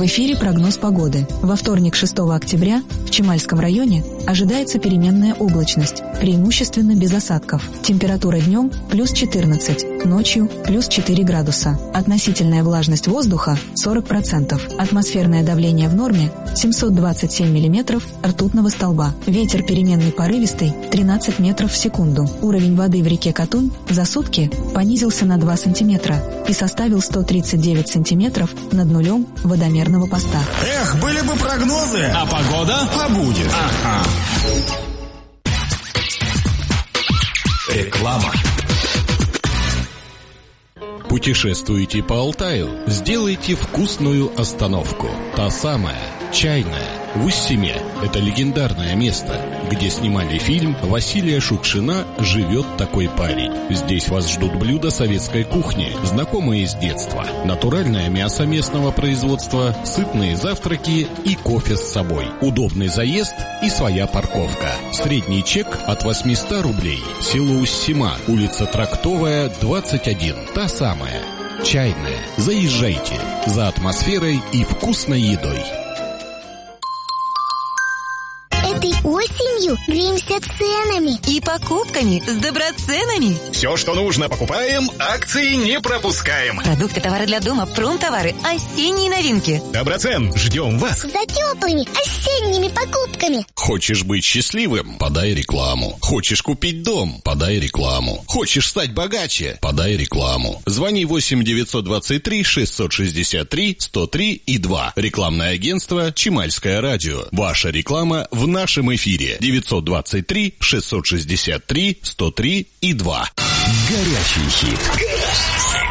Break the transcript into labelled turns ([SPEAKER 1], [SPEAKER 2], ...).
[SPEAKER 1] В эфире прогноз погоды. Во вторник, 6 октября, в Чемальском районе ожидается переменная облачность, преимущественно без осадков. Температура днем плюс 14, ночью плюс 4 градуса. Относительная влажность воздуха 40%. Атмосферное давление в норме 727 миллиметров ртутного столба. Ветер переменный порывистый 13 метров в секунду. Уровень воды в реке Катунь за сутки понизился на 2 сантиметра и составил 139 сантиметров над нулем водомерного поста.
[SPEAKER 2] Эх, были бы прогнозы.
[SPEAKER 3] А погода?
[SPEAKER 2] А будет.
[SPEAKER 3] Ага.
[SPEAKER 2] Реклама.
[SPEAKER 4] Путешествуете по Алтаю? Сделайте вкусную остановку. Та самая, чайная, в Уссиме. Это легендарное место, где снимали фильм Василия Шукшина «Живет такой парень». Здесь вас ждут блюда советской кухни, знакомые с детства. Натуральное мясо местного производства, сытные завтраки и кофе с собой. Удобный заезд и своя парковка. Средний чек от 800 рублей. Село Уссима, улица Трактовая, 21. Та самая, чайная. Заезжайте за атмосферой и вкусной едой.
[SPEAKER 5] Этой осенью греемся ценами
[SPEAKER 6] и покупками с доброценами.
[SPEAKER 3] Все, что нужно, покупаем, акции не пропускаем.
[SPEAKER 6] Продукты, товары для дома, промтовары, осенние новинки.
[SPEAKER 3] Доброцен, ждем вас
[SPEAKER 5] за теплыми осенними покупками.
[SPEAKER 4] Хочешь быть счастливым? Подай рекламу. Хочешь купить дом? Подай рекламу. Хочешь стать богаче? Подай рекламу. Звони 8 923 663 103 и 2. Рекламное агентство «Чемальское радио». Ваша реклама в нашем эфире. 923 663 103 и 2.
[SPEAKER 2] Горячий хит.